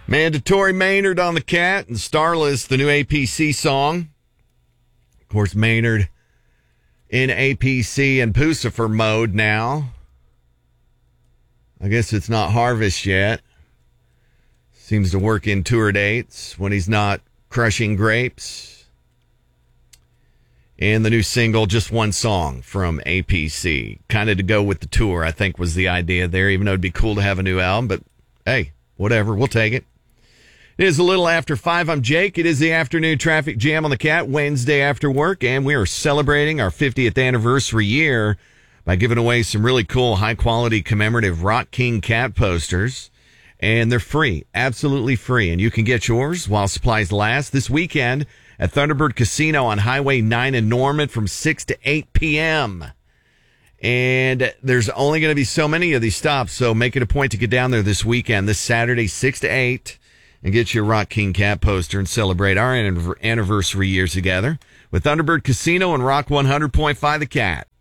Mandatory Maynard on the Cat and Starless, the new APC song. Of course, Maynard in APC and Pucifer mode now. I guess it's not harvest yet. Seems to work in tour dates when he's not crushing grapes. And the new single, just one song from APC. Kind of to go with the tour, I think was the idea there, even though it'd be cool to have a new album. But hey, whatever, we'll take it. It is a little after 5. I'm Jake. It is the afternoon traffic jam on the Cat, Wednesday after work, and we are celebrating our 50th anniversary year by giving away some really cool, high-quality commemorative Rock King Cat posters. And they're free, absolutely free. And you can get yours while supplies last this weekend at Thunderbird Casino on Highway 9 in Norman from 6 to 8 p.m. And there's only going to be so many of these stops, so make it a point to get down there this weekend, this Saturday, 6 to 8, and get your Rock King Cat poster and celebrate our anniversary years together with Thunderbird Casino and Rock 100.5 The Cat.